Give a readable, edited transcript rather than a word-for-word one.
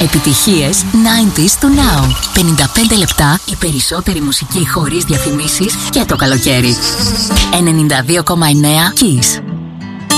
Επιτυχίες 90s του Now. 55 λεπτά η περισσότερη μουσική χωρίς διαφημίσεις και το καλοκαίρι. 92,9 Kiss.